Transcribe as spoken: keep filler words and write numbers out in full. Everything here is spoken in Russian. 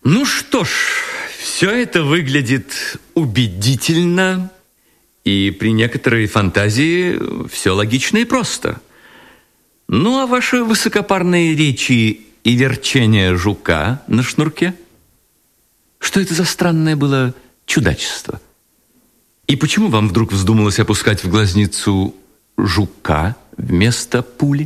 Ну что ж, все это выглядит убедительно, и при некоторой фантазии все логично и просто. Ну, а ваши высокопарные речи и верчение жука на шнурке? Что это за странное было чудачество? И почему вам вдруг вздумалось опускать в глазницу жука вместо пули?